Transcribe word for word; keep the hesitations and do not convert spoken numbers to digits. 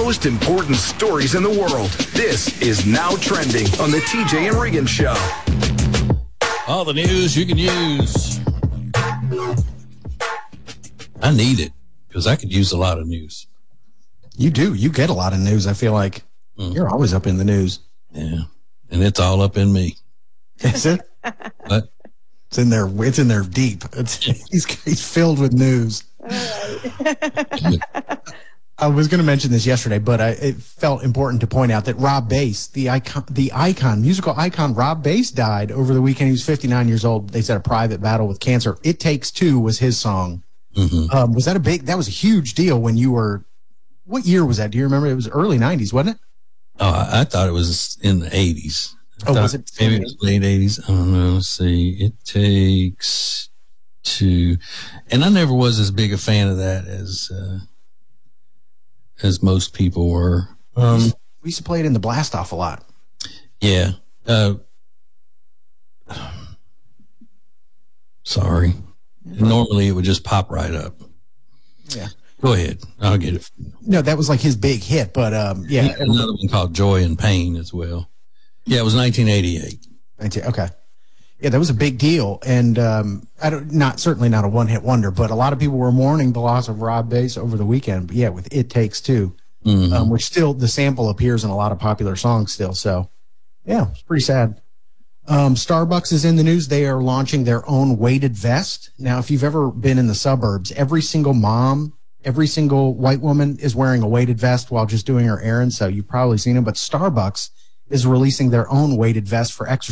most important stories in the world. This is Now Trending on the T J and Regan Show. All the news you can use. I need it because I could use a lot of news. You do. You get a lot of news. I feel like mm. you're always up in the news. Yeah. And it's all up in me. Is it? What? It's in there. It's in there deep. It's, he's, he's filled with news. I was going to mention this yesterday, but I, it felt important to point out that Rob Bass, the icon, the icon, musical icon, Rob Bass died over the weekend. He was fifty-nine years old. They said a private battle with cancer. It Takes Two was his song. Mm-hmm. Um, was that a big, that was a huge deal when you were, what year was that? Do you remember? It was early nineties, wasn't it? Oh, I, I thought it was in the eighties. I oh, was it? Maybe it was late eighties. I don't know. Let's see. It Takes Two. And I never was as big a fan of that as, uh, as most people were. Um, we used to play it in the blast off a lot. Yeah. Uh, sorry. Normally it would just pop right up. Yeah. Go ahead. I'll get it. No, that was like his big hit, but um, yeah. He another one called Joy and Pain as well. Yeah, it was nineteen eighty-eight. Okay. Yeah, that was a big deal. And um, I don't, not certainly not a one-hit wonder, but a lot of people were mourning the loss of Rob Bass over the weekend. But yeah, with It Takes Two, mm-hmm. um, which still, the sample appears in a lot of popular songs still. So yeah, it's pretty sad. Um, Starbucks is in the news. They are launching their own weighted vest. Now, if you've ever been in the suburbs, every single mom, every single white woman is wearing a weighted vest while just doing her errands. So you've probably seen them. But Starbucks is releasing their own weighted vest for exercise.